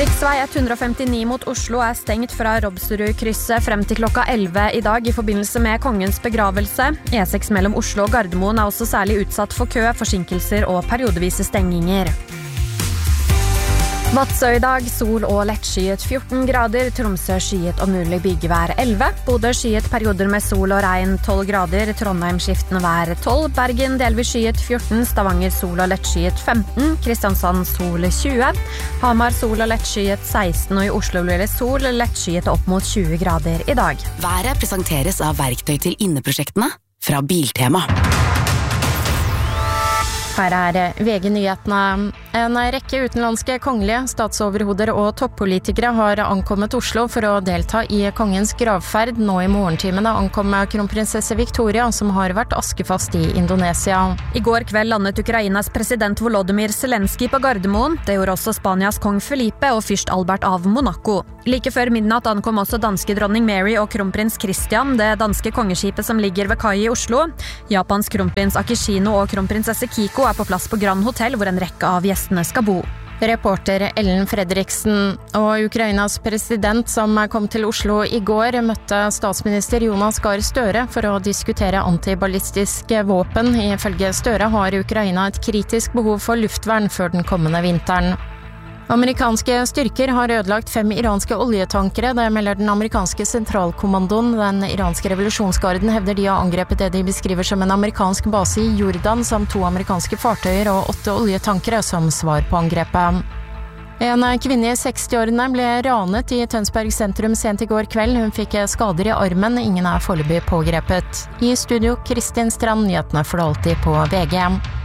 Riksvei 159 mot Oslo stengt fra Robsrud-krysset frem til klokka 11 i dag i forbindelse med kongens begravelse. E6 mellom Oslo og Gardermoen også særlig utsatt for kø, forsinkelser og periodevise stenginger. Vadsø i dag, sol og lettskyet 14 grader, Tromsø skyet og mulig byggevær 11, Bodø skyet perioder med sol og regn 12 grader, Trondheim skiftende vær 12, Bergen delvis skyet 14, Stavanger sol og lettskyet 15, Kristiansand sol 20, Hamar sol og lettskyet 16 og i Oslo blir det sol lettskyet opp mot 20 grader i dag. Været presenteres av verktøy til inneprosjektene fra Biltema. Her VG-nyhetene. En rekke utenlandske kongelige, statsoverhoder og toppolitikere har ankommet Oslo for å delta i kongens gravferd. Nå i morgentimene ankom kronprinsesse Victoria, som har vært askefast i Indonesia. I går kveld landet Ukrainas president Volodymyr Zelensky på Gardermoen. Det gjorde også Spanias kong Felipe og fyrst Albert av Monaco. Like før midnatt ankom også danske dronning Mary og kronprins Christian, det danske kongeskipet som ligger ved kai i Oslo. Japans kronprins Akishino og kronprinsesse Kiko på plass på Grand Hotel, hvor en rekke av gjestene skal bo. Reporter Ellen Fredriksen. Og Ukrainas president som kom til Oslo i går møtte statsminister Jonas Gahr Støre for å diskutere antiballistiske våpen. Ifølge Støre har Ukraina et kritisk behov for luftvern før den kommende vinteren. Amerikanske styrker har ødelagt 5 iranske oljetankere, det melder den amerikanske sentralkommandoen. Den iranske revolusjonsgarden hevder de har angrepet det de beskriver som en amerikansk base i Jordan, samt 2 amerikanske fartøyer og 8 oljetankere som svar på angrepet. En kvinne i 60-årene ble ranet i Tønsberg sentrum sent i går kveld. Hun fikk skader i armen, ingen foreløpig pågrepet. I studio Kristin Strand, nyhetene for alltid på VG.